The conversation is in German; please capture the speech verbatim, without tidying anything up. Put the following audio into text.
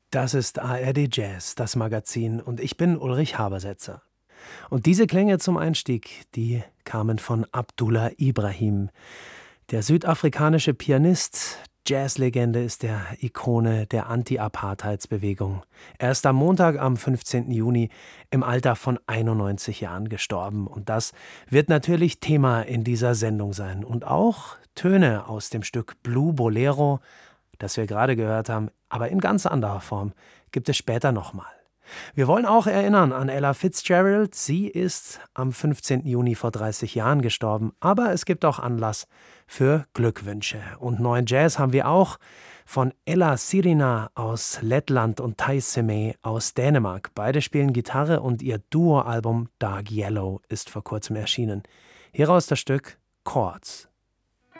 Das ist A R D Jazz, das Magazin, und ich bin Ulrich Habersetzer. Und diese Klänge zum Einstieg, die kamen von Abdullah Ibrahim. Der südafrikanische Pianist, Jazzlegende, ist der Ikone der Anti-Apartheidsbewegung. Er ist am Montag, am fünfzehnten Juni, im Alter von einundneunzig Jahren gestorben. Und das wird natürlich Thema in dieser Sendung sein. Und auch Töne aus dem Stück Blue Bolero, das wir gerade gehört haben, aber in ganz anderer Form, gibt es später nochmal. Wir wollen auch erinnern an Ella Fitzgerald. Sie ist am fünfzehnten Juni vor dreißig Jahren gestorben. Aber es gibt auch Anlass für Glückwünsche. Und neuen Jazz haben wir auch von Ella Sirina aus Lettland und Tai Seme aus Dänemark. Beide spielen Gitarre und ihr Duo-Album Dark Yellow ist vor kurzem erschienen. Hieraus das Stück Chords.